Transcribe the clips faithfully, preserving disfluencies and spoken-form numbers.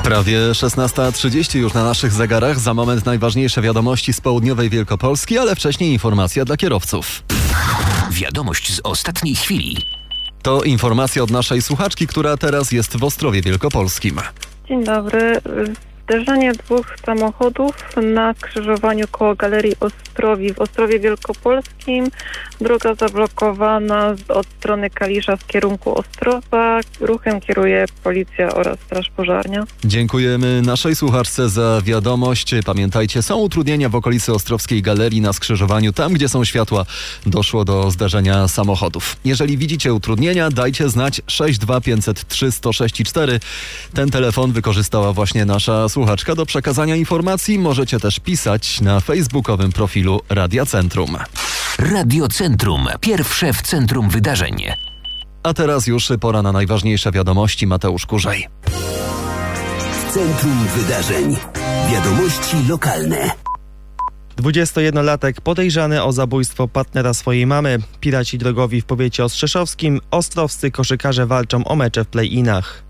Prawie szesnasta trzydzieści już na naszych zegarach. Za moment najważniejsze wiadomości z południowej Wielkopolski, ale wcześniej informacja dla kierowców. Wiadomość z ostatniej chwili. To informacja od naszej słuchaczki, która teraz jest w Ostrowie Wielkopolskim. Dzień dobry. Zderzenie dwóch samochodów na skrzyżowaniu koło Galerii Ostrowi w Ostrowie Wielkopolskim. Droga zablokowana od strony Kalisza w kierunku Ostrowa. Ruchem kieruje policja oraz straż pożarna. Dziękujemy naszej słuchaczce za wiadomość. Pamiętajcie, są utrudnienia w okolicy Ostrowskiej Galerii na skrzyżowaniu. Tam, gdzie są światła, doszło do zdarzenia samochodów. Jeżeli widzicie utrudnienia, dajcie znać sześć dwa pięć zero trzy, jeden zero sześć cztery. Ten telefon wykorzystała właśnie nasza słuchaczka do przekazania informacji. Możecie też pisać na facebookowym profilu Radia Centrum. Radio Centrum. Pierwsze w centrum wydarzeń. A teraz już pora na najważniejsze wiadomości. Mateusz Kurzej. W centrum wydarzeń. Wiadomości lokalne. dwudziestojednolatek podejrzany o zabójstwo partnera swojej mamy. Piraci drogowi w powiecie ostrzeszowskim. Ostrowscy koszykarze walczą o mecze w play-inach.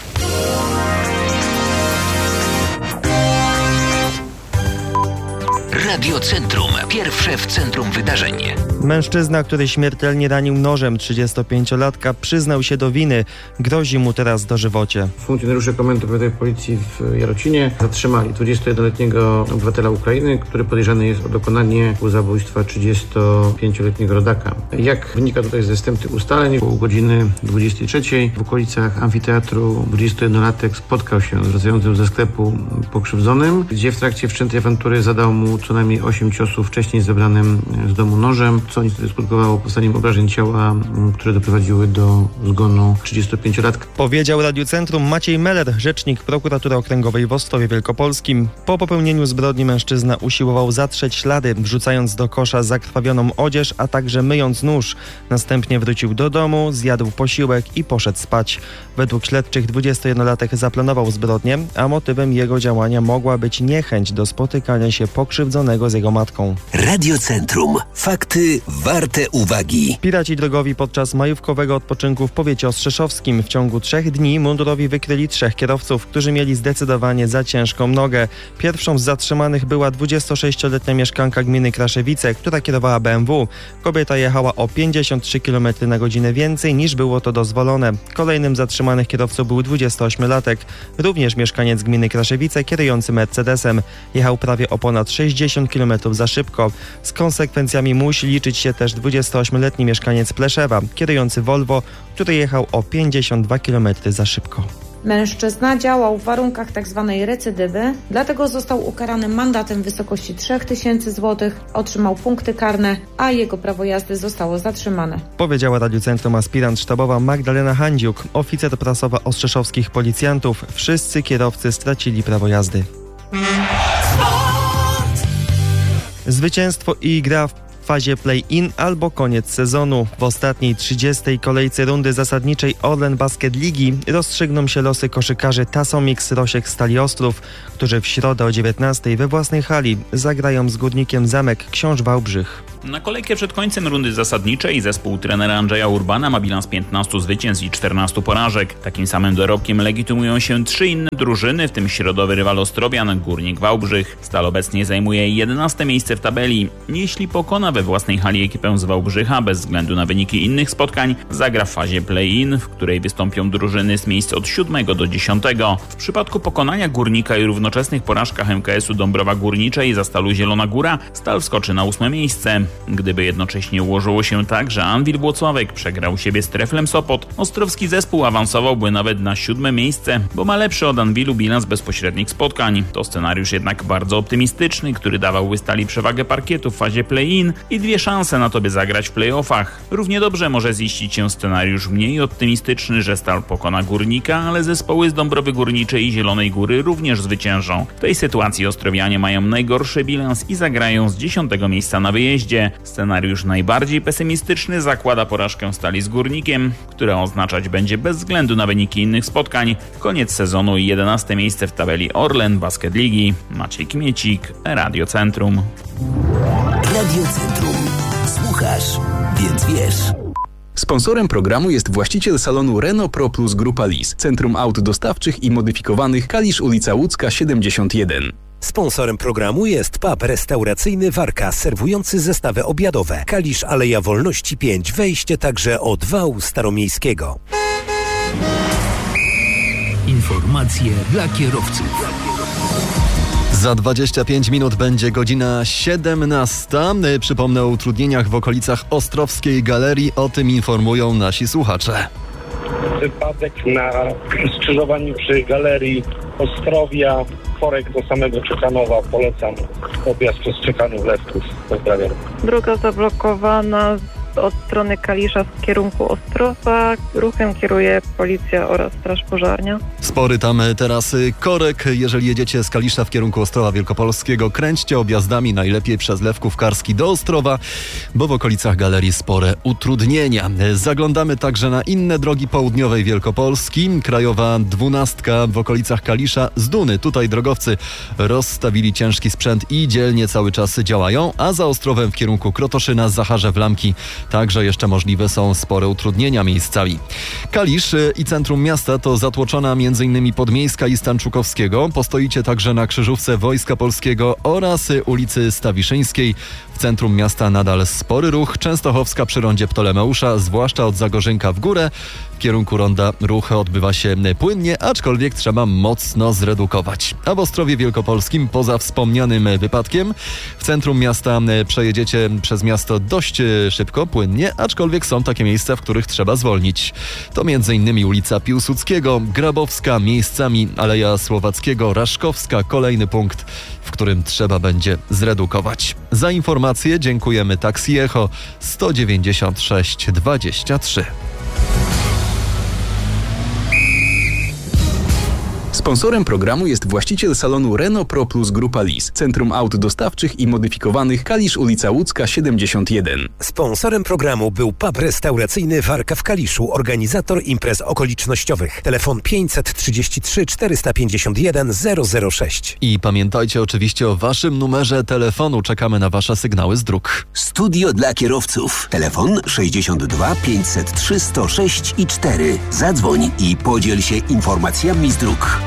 Radio Centrum. Pierwsze w centrum wydarzeń. Mężczyzna, który śmiertelnie ranił nożem trzydziestopięciolatka, przyznał się do winy. Grozi mu teraz dożywocie. Funkcjonariusze Komendy Powiatowej Policji w Jarocinie zatrzymali dwudziestojednoletniego obywatela Ukrainy, który podejrzany jest o dokonanie zabójstwa trzydziestopięcioletniego rodaka. Jak wynika tutaj ze wstępnych ustaleń, około godziny dwudziestej trzeciej w okolicach amfiteatru dwudziestojednolatek spotkał się z wracającym ze sklepu pokrzywdzonym, gdzie w trakcie wszczętej awantury zadał mu co najmniej osiem ciosów wcześniej zebranym z domu nożem, co niestety skutkowało powstaniem obrażeń ciała, które doprowadziły do zgonu trzydziestopięciolatka. Powiedział Radiu Centrum Maciej Meller, rzecznik prokuratury okręgowej w Ostrowie Wielkopolskim. Po popełnieniu zbrodni mężczyzna usiłował zatrzeć ślady, wrzucając do kosza zakrwawioną odzież, a także myjąc nóż. Następnie wrócił do domu, zjadł posiłek i poszedł spać. Według śledczych dwudziestojednolatek zaplanował zbrodnię, a motywem jego działania mogła być niechęć do spotykania się pokrzywdzonego z jego matką. Radio Centrum. Fakty warte uwagi. Piraci drogowi podczas majówkowego odpoczynku w powiecie ostrzeszowskim w ciągu trzech dni mundurowi wykryli trzech kierowców, którzy mieli zdecydowanie za ciężką nogę. Pierwszą z zatrzymanych była dwudziestosześcioletnia mieszkanka gminy Kraszewice, która kierowała B M W. Kobieta jechała o pięćdziesiąt trzy kilometry na godzinę więcej niż było to dozwolone. Kolejnym zatrzymanych kierowcą był dwudziestoośmiolatek, również mieszkaniec gminy Kraszewice, kierujący Mercedesem. Jechał prawie o ponad sześćdziesiąt kilometrów za szybko. Z konsekwencjami musi liczyć się też dwudziestoośmioletni mieszkaniec Pleszewa, kierujący Volvo, który jechał o pięćdziesiąt dwa kilometry za szybko. Mężczyzna działał w warunkach tzw. recydywy, dlatego został ukarany mandatem w wysokości trzy tysiące złotych, otrzymał punkty karne, a jego prawo jazdy zostało zatrzymane. Powiedziała Radiu Centrum aspirant sztabowa Magdalena Handziuk, oficer prasowa ostrzeszowskich policjantów. Wszyscy kierowcy stracili prawo jazdy. Zwycięstwo i gra w fazie play-in albo koniec sezonu. W ostatniej trzydziestej kolejce rundy zasadniczej Orlen Basket Ligi rozstrzygną się losy koszykarzy Tasomix Rosiek Stali Ostrów, którzy w środę o dziewiętnastej we własnej hali zagrają z Górnikiem Zamek Książ Wałbrzych. Na kolejkę przed końcem rundy zasadniczej zespół trenera Andrzeja Urbana ma bilans piętnastu zwycięstw i czternastu porażek. Takim samym dorobkiem legitymują się trzy inne drużyny, w tym środowy rywal Ostrowian, Górnik Wałbrzych. Stal obecnie zajmuje jedenaste miejsce w tabeli. Jeśli pokona we własnej hali ekipę z Wałbrzycha, bez względu na wyniki innych spotkań, zagra w fazie play-in, w której wystąpią drużyny z miejsc od siódmego do dziesiątego. W przypadku pokonania Górnika i równoczesnych porażkach M K S-u Dąbrowa Górniczej za Stalu Zielona Góra, Stal wskoczy na ósme miejsce. Gdyby jednocześnie ułożyło się tak, że Anwil Włocławek przegrał u siebie z Treflem Sopot, ostrowski zespół awansowałby nawet na siódme miejsce, bo ma lepszy od Anwilu bilans bezpośrednich spotkań. To scenariusz jednak bardzo optymistyczny, który dawałby Stali przewagę parkietu w fazie play-in i dwie szanse na to, by zagrać w play-offach. Równie dobrze może ziścić się scenariusz mniej optymistyczny, że Stal pokona Górnika, ale zespoły z Dąbrowy Górniczej i Zielonej Góry również zwyciężą. W tej sytuacji ostrowianie mają najgorszy bilans i zagrają z dziesiątego miejsca na wyjeździe. Scenariusz najbardziej pesymistyczny zakłada porażkę Stali z Górnikiem, która oznaczać będzie bez względu na wyniki innych spotkań koniec sezonu i jedenaste miejsce w tabeli Orlen Basket Ligi. Maciej Kmiecik, Radio Centrum. Radio Centrum. Słuchasz, więc wiesz. Sponsorem programu jest właściciel salonu Renault Pro Plus Grupa Lis, Centrum Aut Dostawczych i Modyfikowanych, Kalisz, ulica Łódzka siedemdziesiąt jeden. Sponsorem programu jest pub restauracyjny Warka, serwujący zestawy obiadowe. Kalisz, Aleja Wolności pięć, wejście także od wału staromiejskiego. Informacje dla kierowców. Za dwadzieścia pięć minut będzie godzina siedemnasta. Przypomnę o utrudnieniach w okolicach Ostrowskiej Galerii. O tym informują nasi słuchacze. Wypadek na skrzyżowaniu przy Galerii Ostrowia, korek do samego Czekanowa. Polecam objazd przez Czekanów Lewków. Pozdrawiam. Droga zablokowana od strony Kalisza w kierunku Ostrowa. Ruchem kieruje policja oraz straż pożarna. Spory tam teraz korek. Jeżeli jedziecie z Kalisza w kierunku Ostrowa Wielkopolskiego, kręćcie objazdami najlepiej przez Lewków Karski do Ostrowa, bo w okolicach Galerii spore utrudnienia. Zaglądamy także na inne drogi południowej Wielkopolski. Krajowa dwunastka w okolicach Kalisza z Duny. Tutaj drogowcy rozstawili ciężki sprzęt i dzielnie cały czas działają, a za Ostrowem w kierunku Krotoszyna, Zacharze, Wlamki także jeszcze możliwe są spore utrudnienia miejscami. Kalisz i centrum miasta to zatłoczona m.in. Podmiejska i Stanczukowskiego. Postoicie także na krzyżówce Wojska Polskiego oraz ulicy Stawiszyńskiej. W centrum miasta nadal spory ruch. Częstochowska przy rondzie Ptolemeusza, zwłaszcza od Zagorzynka w górę. W kierunku ronda ruch odbywa się płynnie, aczkolwiek trzeba mocno zredukować. A w Ostrowie Wielkopolskim, poza wspomnianym wypadkiem, w centrum miasta przejedziecie przez miasto dość szybko, płynnie, aczkolwiek są takie miejsca, w których trzeba zwolnić. To m.in. ulica Piłsudskiego, Grabowska, miejscami Aleja Słowackiego, Raszkowska, kolejny punkt, w którym trzeba będzie zredukować. Za informacje dziękujemy Taxi Echo sto dziewięćdziesiąt sześć dwadzieścia trzy. Sponsorem programu jest właściciel salonu Renault Pro Plus Grupa Lis, Centrum Aut Dostawczych i Modyfikowanych, Kalisz, ulica Łódzka siedemdziesiąt jeden. Sponsorem programu był pub restauracyjny Warka w Kaliszu, organizator imprez okolicznościowych. Telefon pięćset trzydzieści trzy czterysta pięćdziesiąt jeden zero zero sześć. I pamiętajcie oczywiście o waszym numerze telefonu. Czekamy na wasze sygnały z dróg. Studio dla kierowców. Telefon sześćdziesiąt dwa pięćset trzy sto sześć i cztery. Zadzwoń i podziel się informacjami z dróg.